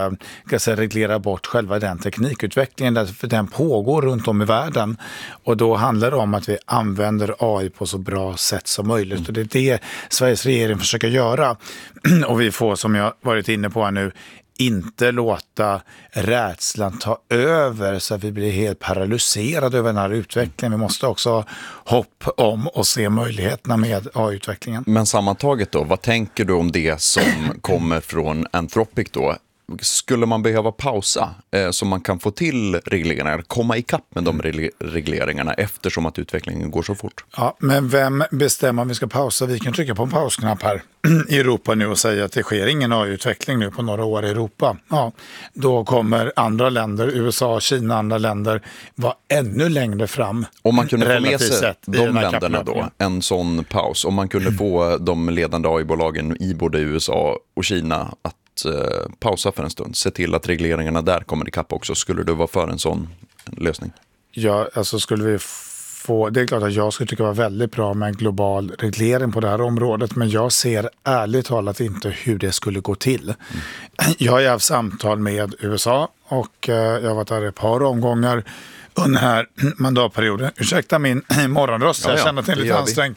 reglera bort själva den teknikutvecklingen, därför den pågår runt om i världen och då handlar det om att vi använder AI på så bra sätt som möjligt och det är det Sveriges regering försöker göra och vi får, som jag varit inne på här nu, inte låta rädslan ta över så att vi blir helt paralyserade över den här utvecklingen. Vi måste också ha hopp om och se möjligheterna med AI-utvecklingen. Men sammantaget då, vad tänker du om det som kommer från Anthropic då? Skulle man behöva pausa så man kan få till regleringar, komma ikapp med de regleringarna eftersom att utvecklingen går så fort? Ja, men vem bestämmer om vi ska pausa? Vi kan trycka på en pausknapp här i Europa nu och säga att det sker ingen AI-utveckling nu på några år i Europa. Ja, då kommer andra länder, USA, Kina, andra länder vara ännu längre fram. Om man kunde få med sig de länderna då, en sån paus, om man kunde få de ledande AI-bolagen i både USA och Kina att pausa för en stund, se till att regleringarna där kommer ikapp också, skulle du vara för en sån lösning? Ja, alltså skulle vi få, det är klart att jag skulle tycka det var väldigt bra med en global reglering på det här området, men jag ser ärligt talat inte hur det skulle gå till. Jag har haft samtal med USA och jag har varit där ett par omgångar under den här mandatperioden. Ursäkta min morgonröst, jag känner att det är lite ansträngd.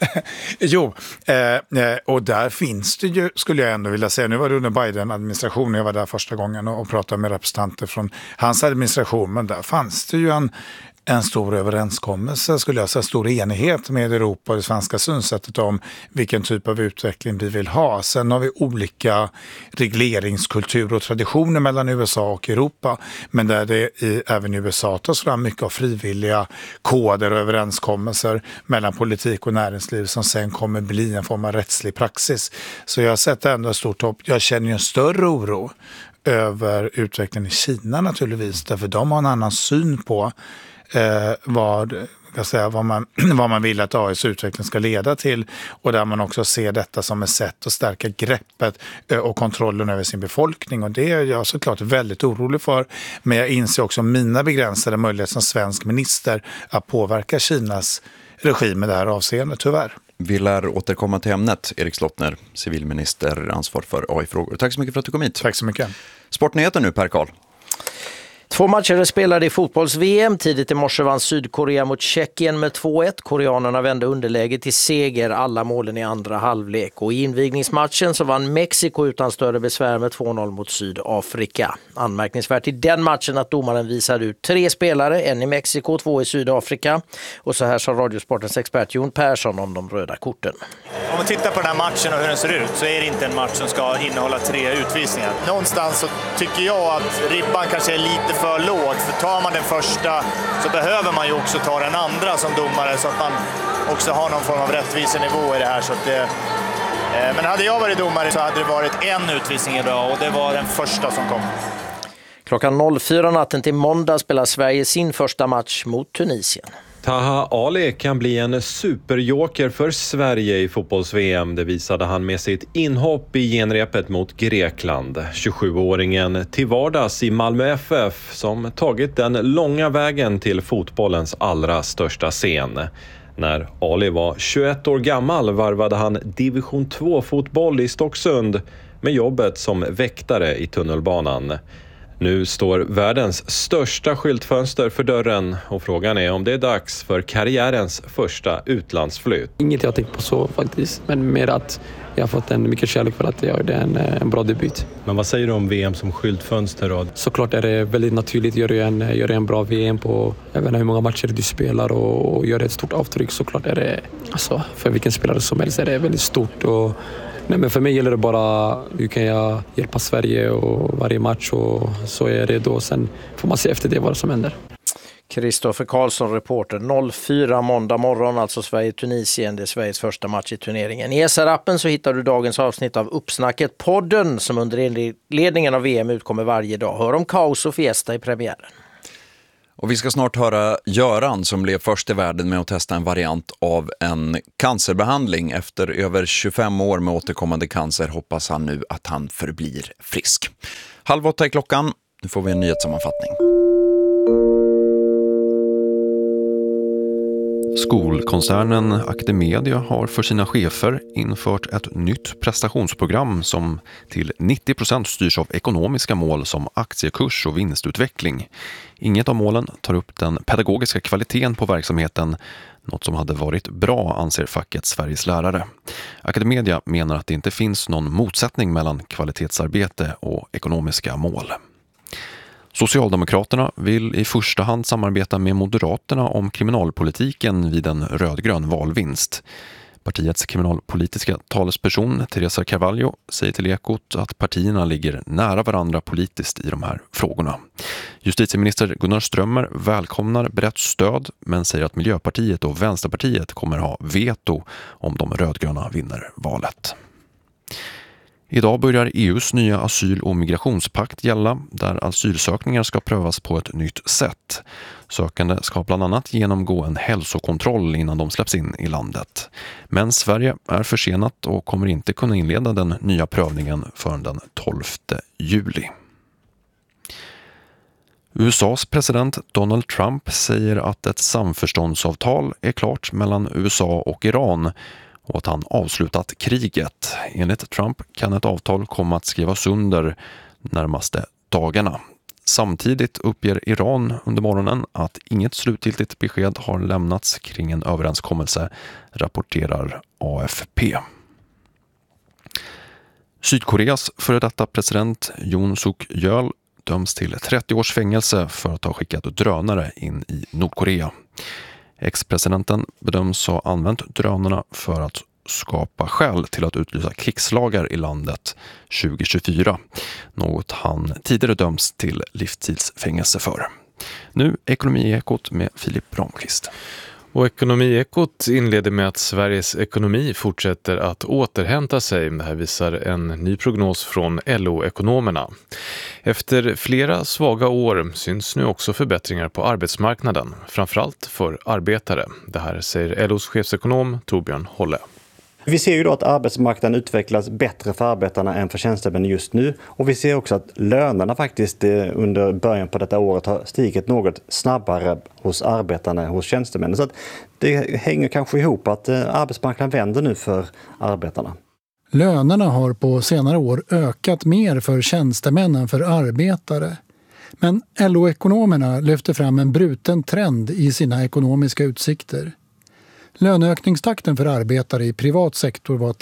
Jo, och där finns det ju, skulle jag ändå vilja säga, nu var det under Biden-administrationen, jag var där första gången och pratade med representanter från hans administration, men där fanns det ju en stor överenskommelse, skulle jag säga, stor enighet med Europa och det svenska synsättet om vilken typ av utveckling vi vill ha. Sen har vi olika regleringskultur och traditioner mellan USA och Europa, men där det även i USA tas fram mycket av frivilliga koder och överenskommelser mellan politik och näringsliv som sen kommer bli en form av rättslig praxis. Så jag har sett ändå ett stort hopp. Jag känner ju en större oro över utvecklingen i Kina naturligtvis, därför de har en annan syn på vad man vill att AIs utveckling ska leda till och där man också ser detta som ett sätt att stärka greppet och kontrollen över sin befolkning och det är jag såklart väldigt orolig för, men jag inser också mina begränsade möjligheter som svensk minister att påverka Kinas regim i det här avseendet, tyvärr. Vi lär återkomma till ämnet. Erik Slottner, civilminister, ansvar för AI-frågor. Tack så mycket för att du kom hit. Tack så mycket. Sportnyheter nu, Per Karl. 2 matcher spelade i fotbolls-VM. Tidigt i morse vann Sydkorea mot Tjeckien med 2-1. Koreanerna vände underläge till seger, alla målen i andra halvlek. Och i invigningsmatchen så vann Mexiko utan större besvär med 2-0 mot Sydafrika. Anmärkningsvärt i den matchen att domaren visade ut 3 spelare, en i Mexiko, 2 i Sydafrika. Och så här sa Radiosportens expert Jon Persson om de röda korten. Om man tittar på den här matchen och hur den ser ut så är det inte en match som ska innehålla 3 utvisningar. Någonstans så tycker jag att ribban kanske är lite för låg. För tar man den första så behöver man ju också ta den andra som domare så att man också har någon form av rättvisenivå i det här. Så att men hade jag varit domare så hade det varit en utvisning idag och det var den första som kom. Klockan 04 natten till måndag spelar Sverige sin första match mot Tunisien. Taha Ali kan bli en superjoker för Sverige i fotbolls-VM. Det visade han med sitt inhopp i genrepet mot Grekland. 27-åringen till vardags i Malmö FF som tagit den långa vägen till fotbollens allra största scen. När Ali var 21 år gammal varvade han division 2-fotboll i Stocksund med jobbet som väktare i tunnelbanan. Nu står världens största skyltfönster för dörren och frågan är om det är dags för karriärens första utlandsflytt. Inget jag tänkt på så faktiskt, men mer att jag har fått mycket kärlek för att jag gjorde en bra debut. Men vad säger du om VM som skyltfönster då? Såklart är det väldigt naturligt. Gör en bra VM på jag vet inte hur många matcher du spelar och gör ett stort avtryck. Såklart är det, alltså, för vilken spelare som helst är det väldigt stort. Men för mig gäller det bara hur kan jag hjälpa Sverige och varje match, och så är det då. Sen får man se efter det vad som händer. Kristoffer Karlsson, reporter. 04 måndag morgon, alltså Sverige-Tunisien. Det är Sveriges första match i turneringen. I SR-appen så hittar du dagens avsnitt av Uppsnacket, podden som under ledningen av VM utkommer varje dag. Hör om kaos och fiesta i premiären. Och vi ska snart höra Göran som blev först i världen med att testa en variant av en cancerbehandling. Efter över 25 år med återkommande cancer hoppas han nu att han förblir frisk. 7:30 är klockan. Nu får vi en nyhetssammanfattning. Skolkoncernen Academedia har för sina chefer infört ett nytt prestationsprogram som till 90% styrs av ekonomiska mål som aktiekurs och vinstutveckling. Inget av målen tar upp den pedagogiska kvaliteten på verksamheten, något som hade varit bra, anser facket Sveriges lärare. Academedia menar att det inte finns någon motsättning mellan kvalitetsarbete och ekonomiska mål. Socialdemokraterna vill i första hand samarbeta med Moderaterna om kriminalpolitiken vid en rödgrön valvinst. Partiets kriminalpolitiska talesperson Teresa Carvalho säger till Ekot att partierna ligger nära varandra politiskt i de här frågorna. Justitieminister Gunnar Strömmer välkomnar brett stöd men säger att Miljöpartiet och Vänsterpartiet kommer ha veto om de rödgröna vinner valet. Idag börjar EUs nya asyl- och migrationspakt gälla, där asylsökningar ska prövas på ett nytt sätt. Sökande ska bland annat genomgå en hälsokontroll innan de släpps in i landet. Men Sverige är försenat och kommer inte kunna inleda den nya prövningen förrän den 12 juli. USAs president Donald Trump säger att ett samförståndsavtal är klart mellan USA och Iran och att han avslutat kriget. Enligt Trump kan ett avtal komma att skrivas under närmaste dagarna. Samtidigt uppger Iran under morgonen att inget slutgiltigt besked har lämnats kring en överenskommelse, rapporterar AFP. Sydkoreas före detta president Yoon Suk-yeol döms till 30 års fängelse för att ha skickat drönare in i Nordkorea. Ex-presidenten bedöms ha använt drönarna för att skapa skäl till att utlysa krigslagar i landet 2024. Något han tidigare döms till livstidsfängelse för. Nu Ekonomiekot med Filip Ramqvist. Och Ekonomiekot inleder med att Sveriges ekonomi fortsätter att återhämta sig. Det här visar en ny prognos från LO-ekonomerna. Efter flera svaga år syns nu också förbättringar på arbetsmarknaden, framförallt för arbetare. Det här säger LOs chefsekonom Torbjörn Holle. Vi ser ju då att arbetsmarknaden utvecklas bättre för arbetarna än för tjänstemän just nu. Och vi ser också att lönerna faktiskt under början på detta året har stigit något snabbare hos arbetarna än hos tjänstemännen. Så att det hänger kanske ihop att arbetsmarknaden vänder nu för arbetarna. Lönerna har på senare år ökat mer för tjänstemän än för arbetare. Men LO-ekonomerna lyfter fram en bruten trend i sina ekonomiska utsikter. Löneökningstakten för arbetare i privat sektor var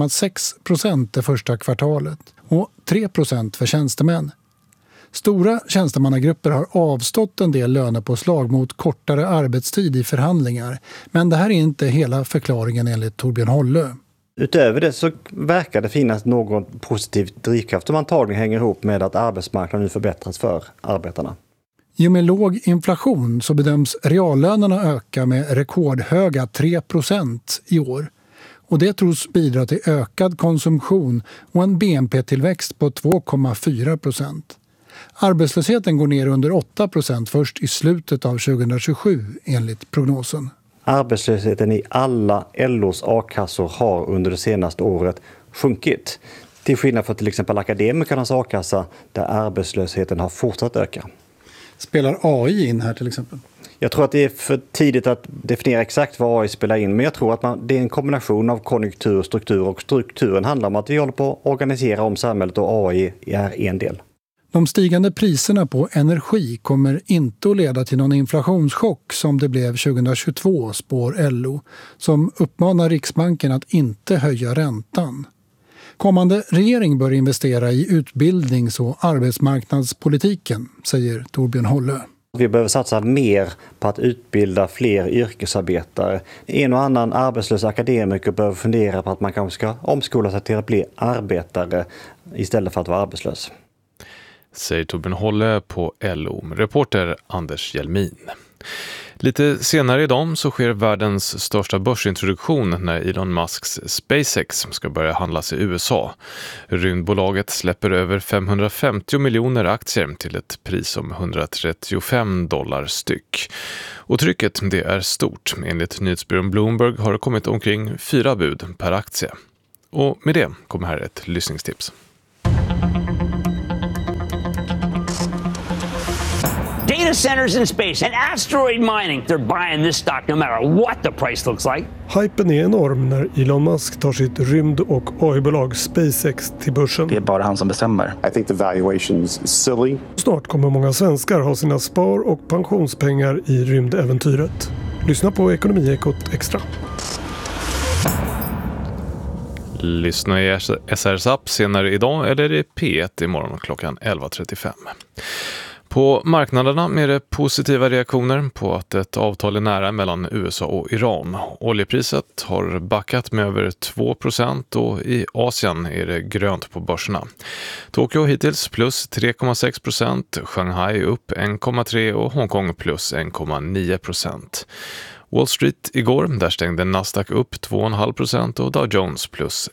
3,6% det första kvartalet och 3% för tjänstemän. Stora tjänstemannagrupper har avstått en del lönepåslag mot kortare arbetstid i förhandlingar, men det här är inte hela förklaringen enligt Torbjörn Holle. Utöver det så verkar det finnas någon positiv drivkraft som antagligen hänger ihop med att arbetsmarknaden nu förbättras för arbetarna. I och med låg inflation så bedöms reallönerna öka med rekordhöga 3% i år. Och det tros bidra till ökad konsumtion och en BNP-tillväxt på 2,4%. Arbetslösheten går ner under 8% först i slutet av 2027 enligt prognosen. Arbetslösheten i alla LOs a-kassor har under det senaste året sjunkit. Till skillnad från till exempel akademikernas a-kassa där arbetslösheten har fortsatt öka. Spelar AI in här till exempel? Jag tror att det är för tidigt att definiera exakt vad AI spelar in. Men jag tror att det är en kombination av konjunktur och struktur. Och strukturen handlar om att vi håller på att organisera om samhället och AI är en del. De stigande priserna på energi kommer inte att leda till någon inflationschock som det blev 2022, spår LO, som uppmanar Riksbanken att inte höja räntan. Kommande regering bör investera i utbildnings- och arbetsmarknadspolitiken, säger Torbjörn Holle. Vi behöver satsa mer på att utbilda fler yrkesarbetare. En och annan arbetslös akademiker behöver fundera på att man kanske ska omskola sig till att bli arbetare istället för att vara arbetslös. Säger Torbjörn Holle på LO. Reporter Anders Hjelmin. Lite senare idag så sker världens största börsintroduktion när Elon Musks SpaceX ska börja handlas i USA. Rymdbolaget släpper över 550 miljoner aktier till ett pris om $135 styck. Och trycket det är stort. Enligt nyhetsbyrån Bloomberg har det kommit omkring 4 bud per aktie. Och med det kommer här ett lyssningstips. Data centers in space and asteroid mining. They're buying this stock no matter what the price looks like. Hypen är enorm när Elon Musk tar sitt rymd- och AI-bolag SpaceX till börsen. Det är bara han som bestämmer. I think the valuation's silly. Snart kommer många svenskar ha sina spar- och pensionspengar i rymdäventyret. Lyssna på Ekonomiekot Extra. Lyssna i SRs app senare idag eller i P1 imorgon klockan 11.35. På marknaderna är det positiva reaktioner på att ett avtal är nära mellan USA och Iran. Oljepriset har backat med över 2% och i Asien är det grönt på börserna. Tokyo hittills plus 3,6%, Shanghai upp 1,3% och Hongkong plus 1,9%. Wall Street igår, där stängde Nasdaq upp 2,5% och Dow Jones plus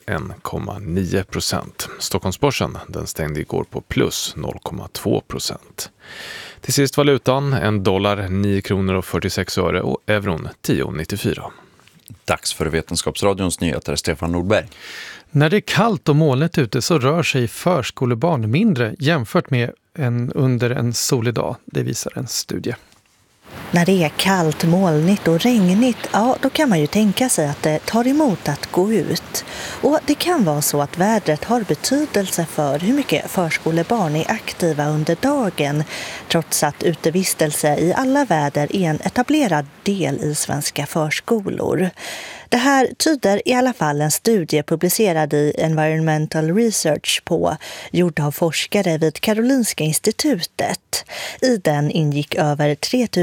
1,9%. Stockholmsbörsen den stängde igår på plus 0,2%. Till sist valutan, $1 9 kronor och 46 öre och euron 10,94. Dags för Vetenskapsradions nyheter, Stefan Nordberg. När det är kallt och molnigt ute så rör sig förskolebarn mindre jämfört med under en solig dag, det visar en studie. När det är kallt, molnigt och regnigt, ja då kan man ju tänka sig att det tar emot att gå ut. Och det kan vara så att vädret har betydelse för hur mycket förskolebarn är aktiva under dagen, trots att utevistelse i alla väder är en etablerad del i svenska förskolor. Det här tyder i alla fall en studie publicerad i Environmental Research på, gjord av forskare vid Karolinska institutet. I den ingick över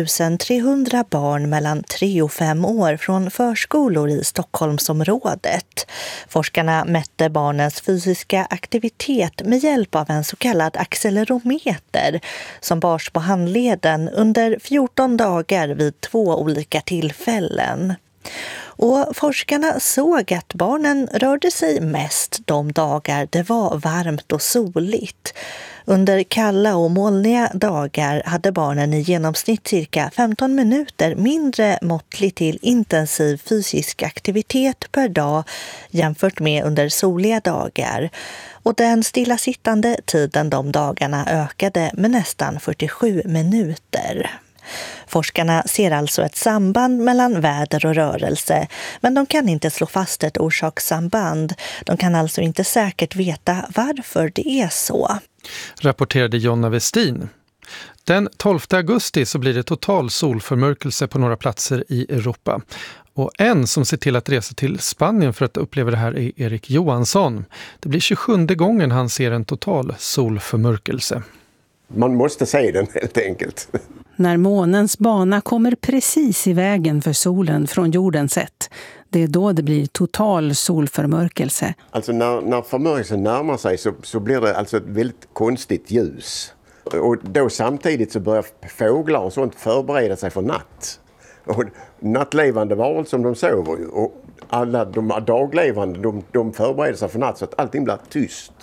3300 barn mellan 3 och 5 år från förskolor i Stockholmsområdet. Forskarna mätte barnens fysiska aktivitet med hjälp av en så kallad accelerometer som bars på handleden under 14 dagar vid 2 olika tillfällen. Och forskarna såg att barnen rörde sig mest de dagar det var varmt och soligt. Under kalla och molniga dagar hade barnen i genomsnitt cirka 15 minuter mindre måttlig till intensiv fysisk aktivitet per dag jämfört med under soliga dagar. Och den stillasittande tiden de dagarna ökade med nästan 47 minuter. Forskarna ser alltså ett samband mellan väder och rörelse, men de kan inte slå fast ett orsakssamband. De kan alltså inte säkert veta varför det är så. Rapporterade Jonna Westin. Den 12 augusti så blir det total solförmörkelse på några platser i Europa. Och en som ser till att resa till Spanien för att uppleva det här är Erik Johansson. Det blir 27:e gången han ser en total solförmörkelse. Man måste se den helt enkelt. När månens bana kommer precis i vägen för solen från jordens sätt, det är då det blir total solförmörkelse. Alltså när förmörkelsen närmar sig så blir det alltså ett väldigt konstigt ljus. Och då samtidigt så börjar fåglar och sånt förbereda sig för natt. Och nattlevande varelser som de sover ju. Och alla de daglevande de förbereder sig för natt så att allting blir tyst.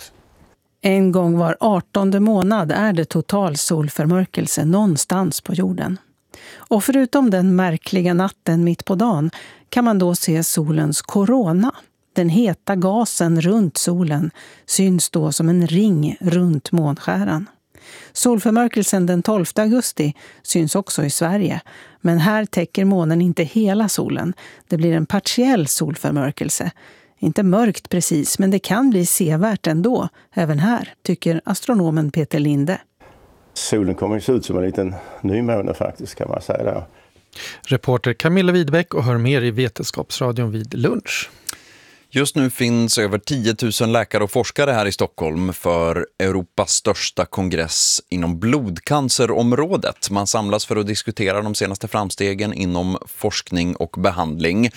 En gång var 18:e månad är det total solförmörkelse någonstans på jorden. Och förutom den märkliga natten mitt på dagen kan man då se solens korona. Den heta gasen runt solen syns då som en ring runt månskäran. Solförmörkelsen den 12 augusti syns också i Sverige, men här täcker månen inte hela solen. Det blir en partiell solförmörkelse. Inte mörkt precis, men det kan bli sevärt ändå, även här, tycker astronomen Peter Linde. solen kommer ju se ut som en liten nymåne faktiskt, kan man säga då. Reporter Camilla Widbeck och hör mer i Vetenskapsradion vid lunch. Just nu finns över 10 000 läkare och forskare här i Stockholm för Europas största kongress inom blodcancerområdet. Man samlas för att diskutera de senaste framstegen inom forskning och behandling.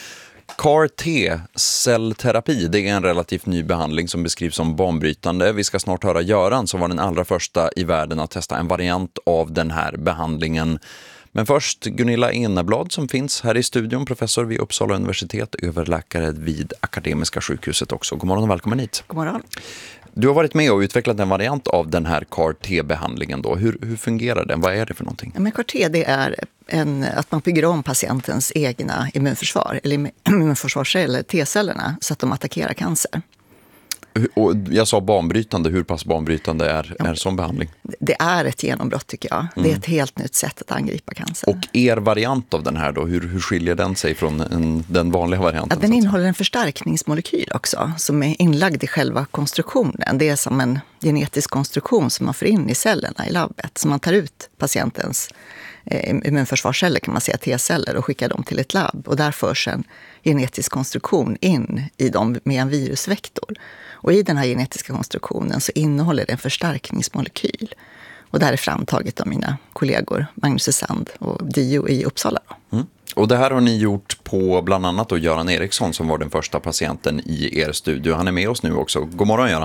CAR-T-cellterapi, det är en relativt ny behandling som beskrivs som banbrytande. Vi ska snart höra Göran som var den allra första i världen att testa en variant av den här behandlingen. Men först Gunilla Eneblad som finns här i studion, professor vid Uppsala universitet, överläkare vid Akademiska sjukhuset också. God morgon och välkommen hit. God morgon. Du har varit med och utvecklat en variant av den här CAR-T-behandlingen då. Hur fungerar den? Vad är det för någonting? Men CAR-T, det är att man bygger om patientens egna immunförsvar, eller immunförsvarsceller, T-cellerna, så att de attackerar cancer. Och jag sa banbrytande. Hur pass banbrytande är sån behandling? Det är ett genombrott tycker jag. Det är ett helt nytt sätt att angripa cancer. Och er variant av den här då, hur skiljer den sig från den vanliga varianten? Den innehåller en förstärkningsmolekyl också som är inlagd i själva konstruktionen. Det är som en genetisk konstruktion som man får in i cellerna i labbet. Så man tar ut patientens immunförsvarsceller, kan man säga, T-celler, och skickar dem till ett labb. Och där förs en genetisk konstruktion in i dem med en virusvektor. Och i den här genetiska konstruktionen så innehåller det en förstärkningsmolekyl. Och det här är framtaget av mina kollegor Magnus Sand och Dio i Uppsala. Och det här har ni gjort på bland annat då Göran Eriksson som var den första patienten i er studio. Han är med oss nu också. God morgon Göran.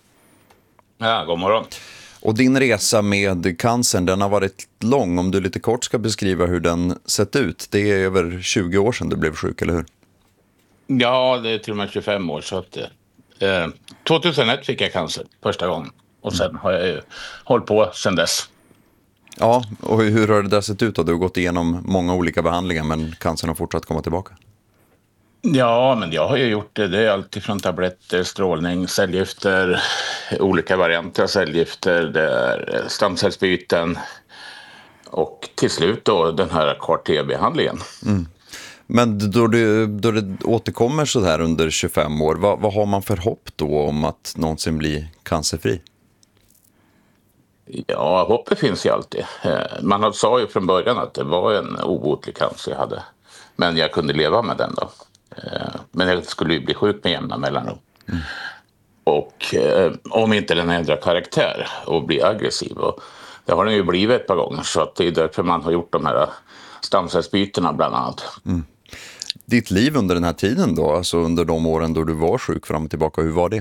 Ja, god morgon. Och din resa med cancern, den har varit lång. Om du lite kort ska beskriva hur den sett ut. Det är över 20 år sedan du blev sjuk, eller hur? Ja, det är till och med 25 år. Så att, 2001 fick jag cancer första gången. Och sen har jag ju hållit på sedan dess. Ja, och hur har det där sett ut då? Du har gått igenom många olika behandlingar men cancern har fortsatt komma tillbaka. Ja, men jag har ju gjort det. Det är alltid från tabletter, strålning, cellgifter, olika varianter av cellgifter, det är stamcellsbyten och till slut då den här CAR-T-behandlingen. Men då det återkommer så här under 25 år, vad har man för hopp då om att någonsin bli cancerfri? Ja, hoppet finns ju alltid. Man sa ju från början att det var en obotlig cancer jag hade. Men jag kunde leva med den då. Men jag skulle ju bli sjuk med jämna mellanrum. Och om inte den ändrar karaktär och blir aggressiv. Och det har den ju blivit ett par gånger. Så att det är därför man har gjort de här stamcellsbytena bland annat. Ditt liv under den här tiden då, alltså under de åren då du var sjuk fram och tillbaka, hur var det?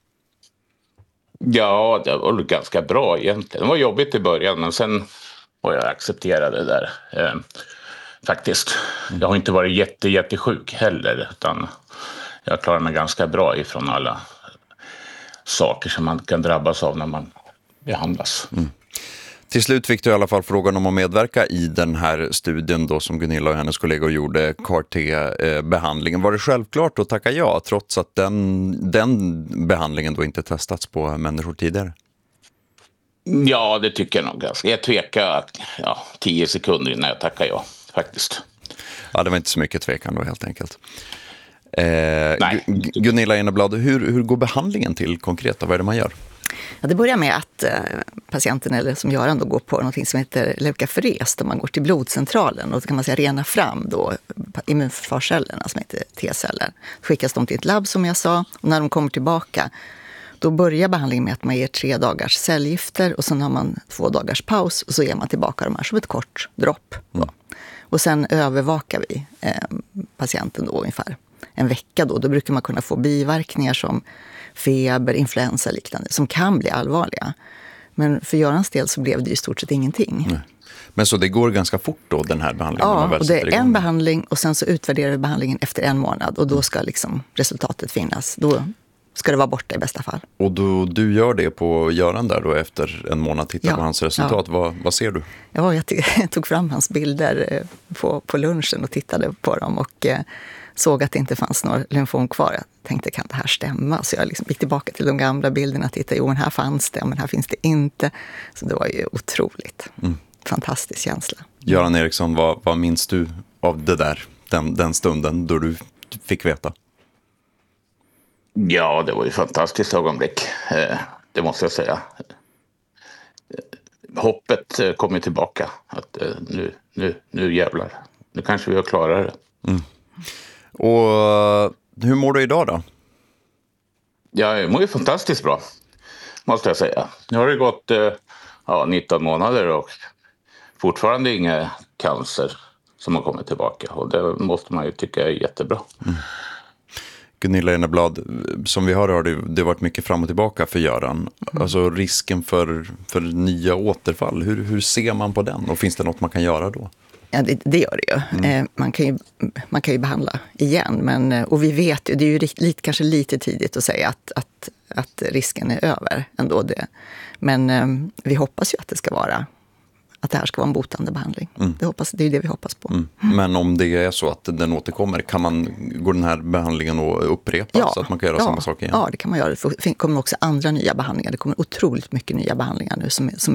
Ja, det var ganska bra egentligen. Det var jobbigt i början men sen har jag accepterat det där faktiskt. Jag har inte varit jättesjuk heller utan jag klarar mig ganska bra ifrån alla saker som man kan drabbas av när man behandlas. Till slut fick du i alla fall frågan om att medverka i den här studien då som Gunilla och hennes kollegor gjorde, CAR-T-behandlingen. Var det självklart att tacka ja trots att den behandlingen då inte testats på människor tidigare? Ja, det tycker jag nog ganska. Jag tvekade 10 sekunder innan jag tackade ja, faktiskt. Ja, det var inte så mycket tvekan då helt enkelt. Gunilla Eneblad, hur går behandlingen till konkret? Vad är det man gör? Ja, det börjar med att patienten, eller som Göran, då går på något som heter leukafores, där man går till blodcentralen och då kan man säga rena fram då immunförsvarscellerna som heter T-celler. Skickas de till ett labb som jag sa och när de kommer tillbaka då börjar behandlingen med att man ger 3 dagars cellgifter och sen har man 2 dagars paus och så ger man tillbaka de här som ett kort dropp. Och sen övervakar vi patienten då ungefär en vecka då. Då brukar man kunna få biverkningar som feber, influensa liknande som kan bli allvarliga. Men för Görans del så blev det i stort sett ingenting. Nej. Men så det går ganska fort då den här behandlingen? Ja, och det är en behandling och sen så utvärderar vi behandlingen efter 1 månad och då ska liksom resultatet finnas. Då ska det vara borta i bästa fall. Och då du gör det på Göran där då efter 1 månad, tittar på hans resultat. Ja. Vad ser du? Ja, jag tog fram hans bilder på lunchen och tittade på dem och såg att det inte fanns några lymfom kvar. Jag tänkte, kan det här stämma? Så jag gick tillbaka till de gamla bilderna och tittade, men här fanns det, men här finns det inte. Så det var ju otroligt. Fantastisk känsla. Göran Eriksson, vad minns du av det där, den stunden då du fick veta? Ja, det var ju ett fantastiskt ögonblick. Det måste jag säga. hoppet kommer tillbaka. Att nu jävlar. Nu kanske vi har klarat det. Mm. Och hur mår du idag då? Jag mår ju fantastiskt bra, måste jag säga. Nu har det gått 19 månader och fortfarande inga cancer som har kommit tillbaka. Och det måste man ju tycka är jättebra. Mm. Gunilla Eneblad, som vi hör har det varit mycket fram och tillbaka för Göran. Alltså risken för nya återfall, hur ser man på den? Och finns det något man kan göra då? Ja, det gör det ju. Man kan ju behandla igen. Och vi vet ju, det är ju kanske lite tidigt att säga att risken är över ändå. Men vi hoppas ju att att det här ska vara en botande behandling. Det är ju det vi hoppas på. Men om det är så att den återkommer, går den här behandlingen att upprepas så att man kan göra samma sak igen? Ja, det kan man göra. Det kommer också andra nya behandlingar. Det kommer otroligt mycket nya behandlingar nu som